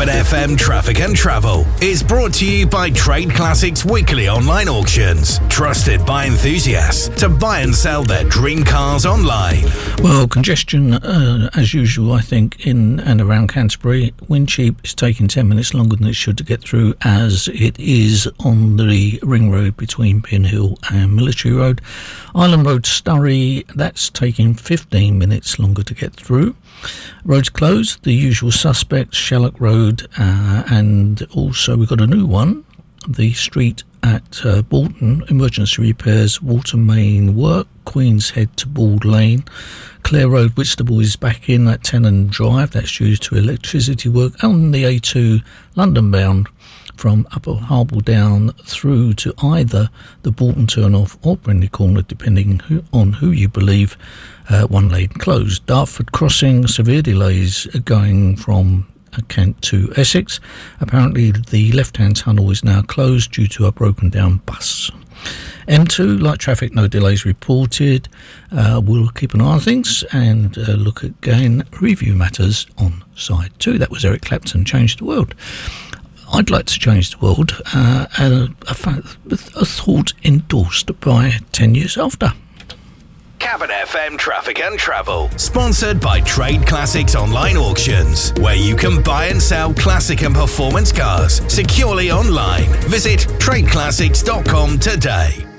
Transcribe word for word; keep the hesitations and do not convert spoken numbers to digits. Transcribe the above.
Cabot F M Traffic and Travel is brought to you by Trade Classics Weekly Online Auctions, trusted by enthusiasts to buy and sell their dream cars online. Well, congestion, uh, as usual, I think, in and around Canterbury. Wincheap is taking ten minutes longer than it should to get through, as it is on the ring road between Pin Hill and Military Road. Island Road, Surrey, that's taking fifteen minutes longer to get through. Roads closed, the usual suspects, Shallock Road, uh, and also we've got a new one, the street at uh, Bolton, emergency repairs, water main work, Queen's Head to Bald Lane. Clare Road, Whitstable is back in at Tennant Drive, that's due to electricity work. On the A two, London bound, from Upper Harble down through to either the Bolton turn-off or Brindley Corner, depending who, on who you believe. Uh, one lane closed. Dartford Crossing, severe delays going from Kent to Essex. Apparently the left-hand tunnel is now closed due to a broken down bus. M two, light traffic, no delays reported. Uh, we'll keep an eye on things and uh, look again, review matters on side two. That was Eric Clapton, Change the World. I'd like to change the world, uh, a, a, a thought endorsed by ten years after. Cabot F M Traffic and Travel, sponsored by Trade Classics Online Auctions, where you can buy and sell classic and performance cars securely online. Visit trade classics dot com today.